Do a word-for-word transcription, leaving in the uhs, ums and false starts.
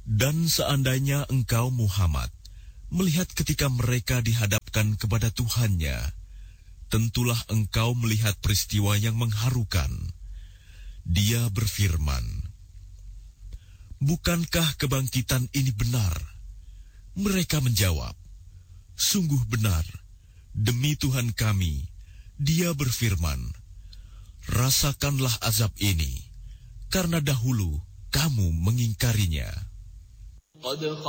Dan seandainya engkau Muhammad melihat ketika mereka dihadapkan kepada Tuhannya, tentulah engkau melihat peristiwa yang mengharukan. Dia berfirman, "Bukankah kebangkitan ini benar?" Mereka menjawab, "Sungguh benar, demi Tuhan kami." Dia berfirman, "Rasakanlah azab ini, karena dahulu kamu mengingkarinya."